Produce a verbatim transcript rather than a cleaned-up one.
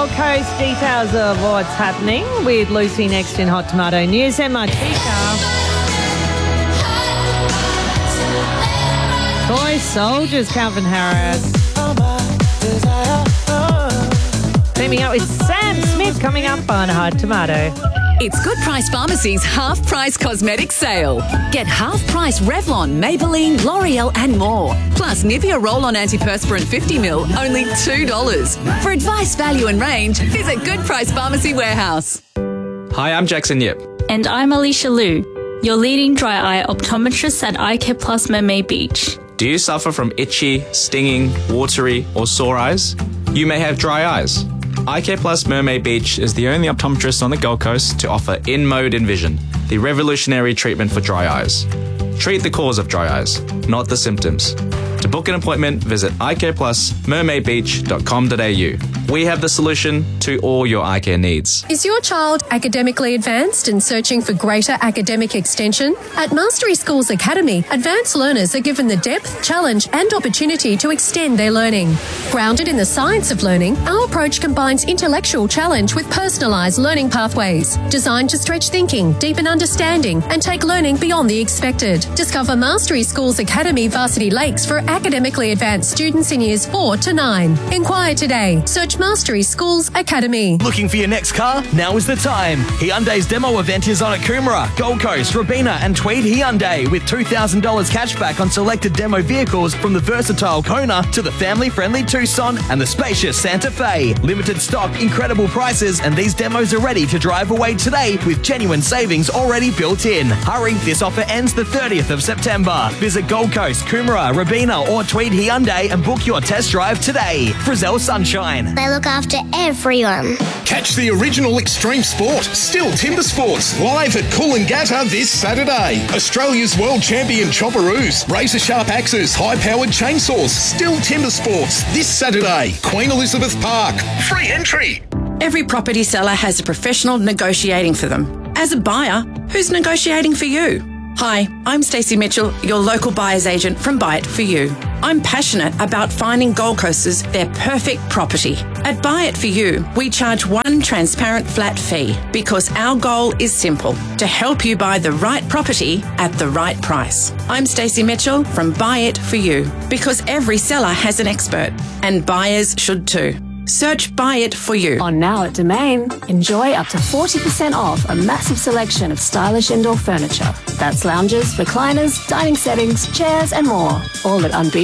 Gold Coast. Details of what's happening with Lucy next in Hot Tomato News. Emma Tika. Toy Soldiers, Calvin Harris. Teaming up with Sam Smith coming up on Hot Tomato. It's Good Price Pharmacy's half-price cosmetic sale. Get half-price Revlon, Maybelline, L'Oreal and more. Plus Nivea Roll-On Antiperspirant fifty mil, only two dollars. For advice, value and range, visit Good Price Pharmacy Warehouse. Hi, I'm Jackson Yip. And I'm Alicia Liu, your leading dry eye optometrist at Eye Care Plus Mermaid Beach. Do you suffer from itchy, stinging, watery or sore eyes? You may have dry eyes. Eye Care Plus Mermaid Beach is the only optometrist on the Gold Coast to offer InMode Envision, the revolutionary treatment for dry eyes. Treat the cause of dry eyes, not the symptoms. To book an appointment, visit eye care plus mermaid beach dot com dot a u. We have the solution to all your eye care needs. Is your child academically advanced and searching for greater academic extension? At Mastery Schools Academy, advanced learners are given the depth, challenge and opportunity to extend their learning. Grounded in the science of learning, our approach combines intellectual challenge with personalised learning pathways, designed to stretch thinking, deepen understanding and take learning beyond the expected. Discover Mastery Schools Academy Varsity Lakes for academically advanced students in years four to nine. Inquire today. Search Mastery Schools Academy. Looking for your next car? Now is the time. Hyundai's demo event is on at Coomera, Gold Coast, Robina and Tweed Hyundai with two thousand dollars cashback on selected demo vehicles from the versatile Kona to the family-friendly Tucson and the spacious Santa Fe. Limited stock, incredible prices, and these demos are ready to drive away today with genuine savings already built in. Hurry, this offer ends the thirtieth of September. Visit Gold Coast, Coomera, Robina or Tweed Hyundai and book your test drive today. Frizzell Sunshine. They look after everyone. Catch the original extreme sport, Still Timber Sports, live at Coolangatta this Saturday. Australia's world champion chopperoos, razor sharp axes, high-powered chainsaws, Still Timber Sports this Saturday, Queen Elizabeth Park. Free entry. Every property seller has a professional negotiating for them. As a buyer, who's negotiating for you? Hi, I'm Stacey Mitchell, your local buyer's agent from Buy It For You. I'm passionate about finding Gold Coasters their perfect property. At Buy It For You, we charge one transparent flat fee because our goal is simple, to help you buy the right property at the right price. I'm Stacey Mitchell from Buy It For You because every seller has an expert and buyers should too. Search Buy It For You. On Now at Domain, enjoy up to forty percent off a massive selection of stylish indoor furniture. That's lounges, recliners, dining settings, chairs and more. All at unbeatable